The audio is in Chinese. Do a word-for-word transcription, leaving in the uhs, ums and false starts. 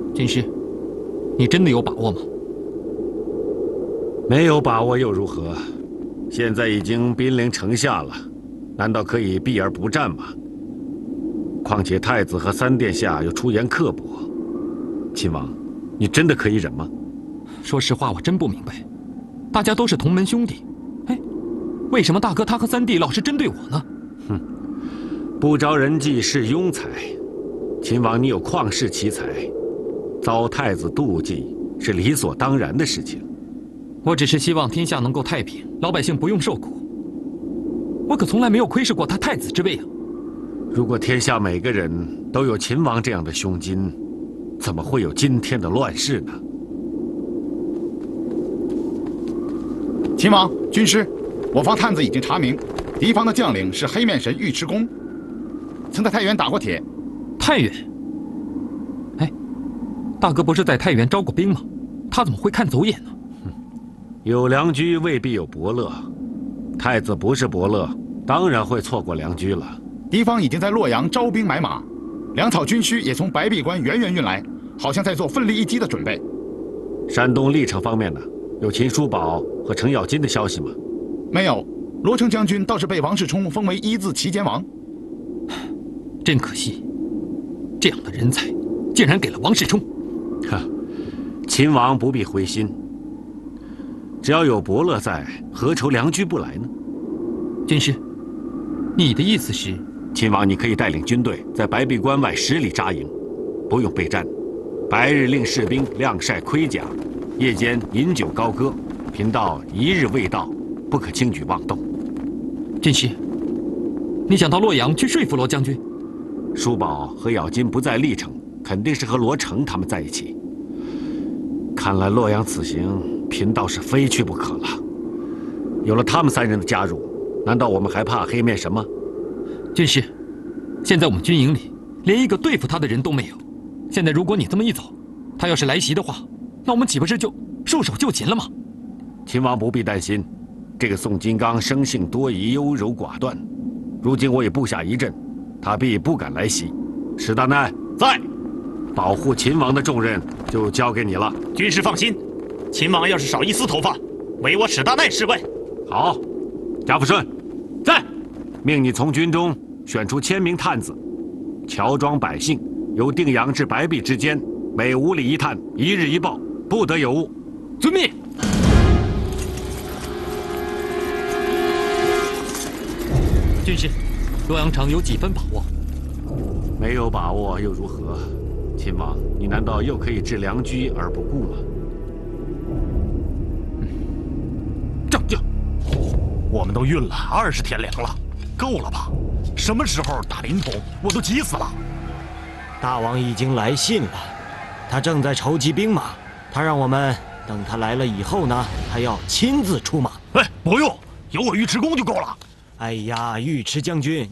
军师，你真的有把握吗？ 没有把握又如何？现在已经兵临城下了，难道可以避而不战吗？况且太子和三殿下又出言刻薄，亲王，你真的可以忍吗？ 说实话，我真不明白，大家都是同门兄弟，哎，为什么大哥他和三弟老是针对我呢？ 哼，不招人忌是庸才。亲王，你有旷世奇才，遭太子妒忌是理所当然的事情。 我只是希望天下能够太平，老百姓不用受苦。我可从来没有窥视过他太子之位啊！ 如果天下每个人都有秦王这样的胸襟，怎么会有今天的乱世呢？ 秦王、军师，我方探子已经查明，敌方的将领是黑面神尉迟恭，曾在太原打过铁。 太原？哎，大哥不是在太原招过兵吗？他怎么会看走眼呢？ 有良驹未必有伯乐，太子不是伯乐，当然会错过良驹了。 敌方已经在洛阳招兵买马，粮草军需也从白璧关源源运来，好像在做奋力一击的准备。 山东历城方面呢，有秦叔宝和程咬金的消息吗？ 没有，罗成将军倒是被王世充封为一字齐肩王。 真可惜，这样的人才竟然给了王世充。 哈，秦王不必灰心。只要有伯乐在，何愁良驹不来呢？ 军师，你的意思是， 秦王，你可以带领军队在白璧关外十里扎营，不用备战，白日令士兵晾晒盔甲，夜间饮酒高歌，贫道一日未到，不可轻举妄动。 军师，你想到洛阳去说服罗将军？ 叔宝和咬金不在历城，肯定是和罗成他们在一起。看来洛阳此行，贫道是非去不可了。有了他们三人的加入，难道我们还怕黑面神吗？ 军师，现在我们军营里连一个对付他的人都没有。现在如果你这么一走，他要是来袭的话，那我们岂不是就束手就擒了吗？ 秦王不必担心，这个宋金刚生性多疑、优柔寡断，如今我已布下一阵，他必不敢来袭。史大难在，保护秦王的重任就交给你了。 军师放心，秦王要是少一丝头发，唯我史大奈是问。 好，贾福顺，在，命你从军中选出千名探子，乔装百姓，由定阳至白璧之间，每五里一探，一日一报，不得有误。 遵命。军师，洛阳城有几分把握？ 没有把握又如何？秦王，你难道又可以置良驹而不顾吗？ 将将，我们都运了二十天粮了，够了吧？什么时候打临潼，我都急死了。 大王已经来信了，他正在筹集兵马，他让我们等他来了以后呢，他要亲自出马。 哎，不用，有我尉迟恭就够了。 哎呀，尉迟将军。